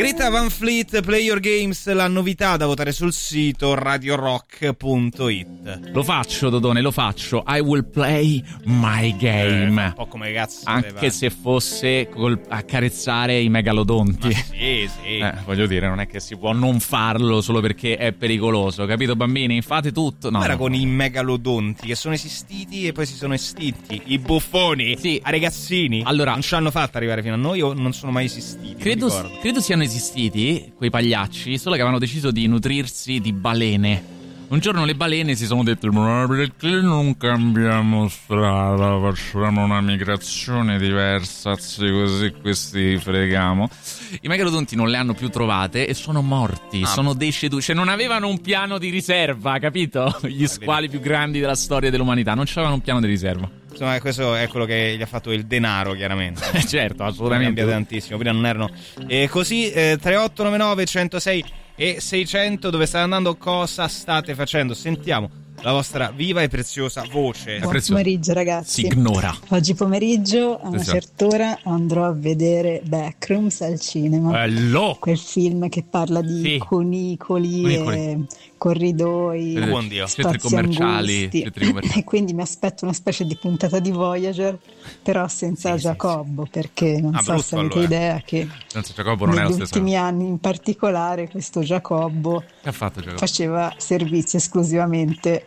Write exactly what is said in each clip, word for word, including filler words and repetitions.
Greta Van Fleet, Play Your Games, la novità da votare sul sito radio rock punto it. Lo faccio, Dodone, lo faccio. I will play my game. Eh, un po' come cazzo. Anche voleva. se fosse col accarezzare i megalodonti. Ma sì, sì. Eh, voglio dire, non è che si può non farlo solo perché è pericoloso, capito, bambini? Fate tutto. No, Ma era no. con i megalodonti che sono esistiti e poi si sono estinti. I buffoni, Sì. a ragazzini. Allora, non ci hanno fatto arrivare fino a noi o non sono mai esistiti? Credo, non ricordo. credo siano esistiti quei pagliacci, solo che avevano deciso di nutrirsi di balene. Un giorno le balene si sono dette: ma perché non cambiamo strada, facciamo una migrazione diversa, così questi freghiamo. I megalodonti non le hanno più trovate e sono morti, Ah. sono deceduti. Cioè non avevano un piano di riserva, capito? Gli squali più grandi della storia dell'umanità non avevano un piano di riserva. Insomma, questo è quello che gli ha fatto il denaro, chiaramente. Certo, Sono assolutamente. cambiate tantissimo. Prima non erano. E così eh, tre otto nove nove uno zero sei e seicento, dove state andando, cosa state facendo? Sentiamo la vostra viva e preziosa voce. È Buon prezioso. pomeriggio ragazzi. Si ignora. Oggi pomeriggio a una Esatto. certa ora andrò a vedere Backrooms al cinema. Bello! Quel film che parla di Sì. cunicoli, Cunicoli. e corridoi, Eh, Buon Dio. centri spazi commerciali, angusti. centri commerciali. E quindi mi aspetto una specie di puntata di Voyager, però senza Sì, sì, Giacobbo, perché non Ah, so brutto, se avete allora. idea che Senza Giacobbo non è lo negli stesso. ultimi anni in particolare questo Giacobbo Che ha fatto Giacobbo? faceva servizi esclusivamente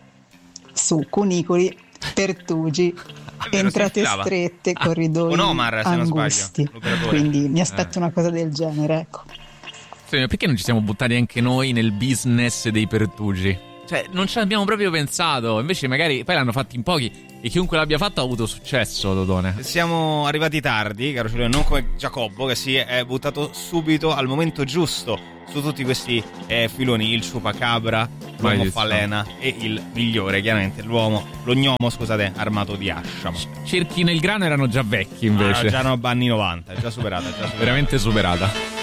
su cunicoli, pertugi, vero, entrate si infilava. strette, Ah, corridoi con Omar, se non sbaglio, angusti. l'operatore. Quindi mi aspetto Eh. una cosa del genere, ecco. Sì, ma perché non ci siamo buttati anche noi nel business dei pertugi? Cioè, non ci abbiamo proprio pensato. Invece magari poi l'hanno fatto in pochi e chiunque l'abbia fatto ha avuto successo, Dodone. Siamo arrivati tardi, caro Giulio, non come Giacobbo che si è buttato subito al momento giusto su tutti questi eh, filoni, il chupacabra, l'uomo Maledizione. falena e il migliore, chiaramente, l'uomo, lo gnomo, scusate, armato di ascia. Cerchi nel grano erano già vecchi Ah, invece. già no, anni novanta, è già superata, è già superata. Veramente superata.